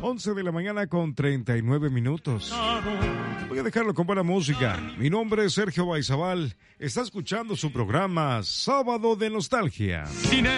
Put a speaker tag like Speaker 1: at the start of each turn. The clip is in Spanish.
Speaker 1: 11 de la mañana con 39 minutos. Voy a dejarlo con buena música. Mi nombre es Sergio Baizabal. Está escuchando su programa Sábado de Nostalgia.